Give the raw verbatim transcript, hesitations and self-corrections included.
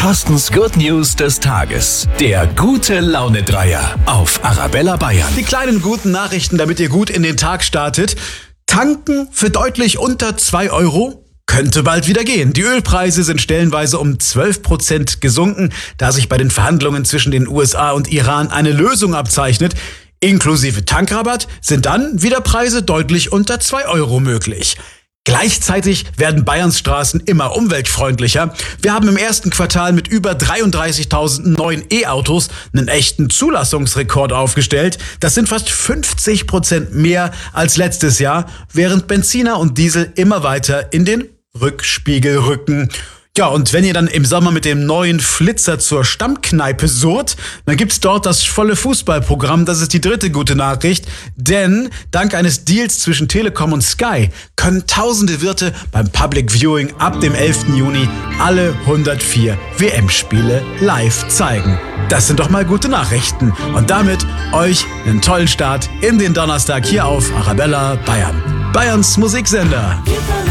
Carstens Good News des Tages. Der gute Laune-Dreier auf Arabella Bayern. Die kleinen guten Nachrichten, damit ihr gut in den Tag startet. Tanken für deutlich unter zwei Euro? Könnte bald wieder gehen. Die Ölpreise sind stellenweise um zwölf Prozent gesunken, da sich bei den Verhandlungen zwischen den U S A und Iran eine Lösung abzeichnet. Inklusive Tankrabatt sind dann wieder Preise deutlich unter zwei Euro möglich. Gleichzeitig werden Bayerns Straßen immer umweltfreundlicher. Wir haben im ersten Quartal mit über dreiunddreißigtausend neuen E-Autos einen echten Zulassungsrekord aufgestellt. Das sind fast fünfzig Prozent mehr als letztes Jahr, während Benziner und Diesel immer weiter in den Rückspiegel rücken. Ja, und wenn ihr dann im Sommer mit dem neuen Flitzer zur Stammkneipe surrt, dann gibt's dort das volle Fußballprogramm. Das ist die dritte gute Nachricht, denn dank eines Deals zwischen Telekom und Sky können tausende Wirte beim Public Viewing ab dem elften Juni alle hundertvier W M-Spiele live zeigen. Das sind doch mal gute Nachrichten. Und damit euch einen tollen Start in den Donnerstag hier auf Arabella Bayern. Bayerns Musiksender.